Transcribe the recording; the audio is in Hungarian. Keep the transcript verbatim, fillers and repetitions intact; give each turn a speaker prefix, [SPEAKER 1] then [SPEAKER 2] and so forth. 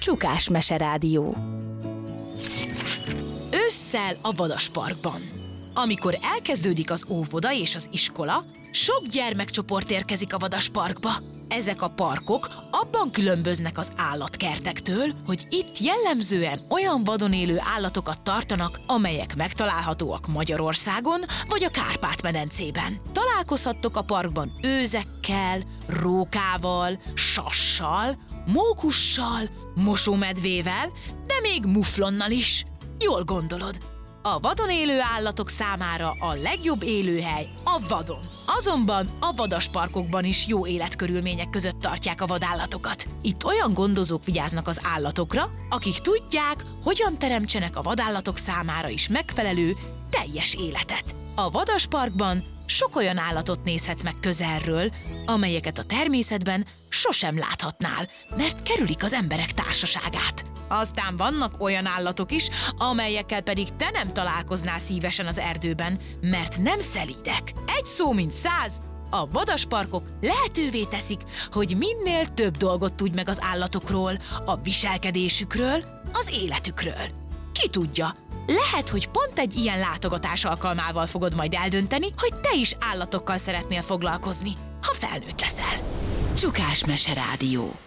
[SPEAKER 1] Csukás Meserádió. Ősszel a Vadasparkban. Amikor elkezdődik az óvoda és az iskola, sok gyermekcsoport érkezik a Vadasparkba. Ezek a parkok abban különböznek az állatkertektől, hogy itt jellemzően olyan vadon élő állatokat tartanak, amelyek megtalálhatóak Magyarországon vagy a Kárpát-medencében. Találkozhattok a parkban őzekkel, rókával, sassal, mókussal, mosómedvével, de még muflonnal is. Jól gondolod. A vadon élő állatok számára a legjobb élőhely a vadon. Azonban a vadasparkokban is jó életkörülmények között tartják a vadállatokat. Itt olyan gondozók vigyáznak az állatokra, akik tudják, hogyan teremtsenek a vadállatok számára is megfelelő, teljes életet. A vadasparkban sok olyan állatot nézhetsz meg közelről, amelyeket a természetben sosem láthatnál, mert kerülik az emberek társaságát. Aztán vannak olyan állatok is, amelyekkel pedig te nem találkoznál szívesen az erdőben, mert nem szelídek. Egy szó mint száz, a vadasparkok lehetővé teszik, hogy minél több dolgot tudj meg az állatokról, a viselkedésükről, az életükről. Ki tudja, lehet, hogy pont egy ilyen látogatás alkalmával fogod majd eldönteni, hogy te is állatokkal szeretnél foglalkozni, ha felnőtt leszel. Csukás Meserádió.